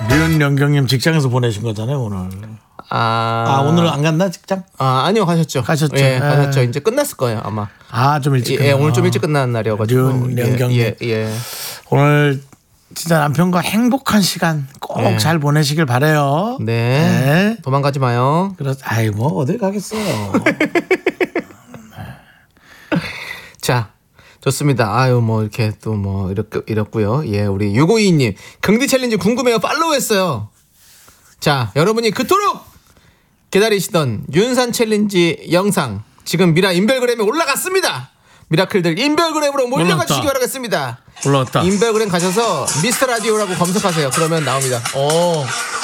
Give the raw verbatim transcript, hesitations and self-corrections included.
류연경님 직장에서 보내신 거잖아요 오늘. 아, 아 오늘 안 갔나 직장? 아 아니요 가셨죠. 가셨죠. 예, 예. 가셨죠. 이제 끝났을 거예요 아마. 아 좀 일찍. 예, 예, 오늘 좀 일찍 끝나는 날이어가지고. 류연경님. 예, 예, 예. 오늘 진짜 남편과 행복한 시간 꼭 잘 네. 보내시길 바래요. 네. 네. 도망가지 마요. 그렇. 아이 뭐 어딜 가겠어요. 자, 좋습니다. 아유, 뭐, 이렇게 또 뭐, 이렇게, 이렇고요. 예, 우리 육오이님. 긍디 챌린지 궁금해요. 팔로우 했어요. 자, 여러분이 그토록 기다리시던 윤산 챌린지 영상. 지금 미라 인별그램에 올라갔습니다. 미라클들 인별그램으로 몰려가 올라왔다. 주시기 바라겠습니다. 올라왔다. 인별그램 가셔서 미스터 라디오라고 검색하세요. 그러면 나옵니다. 오.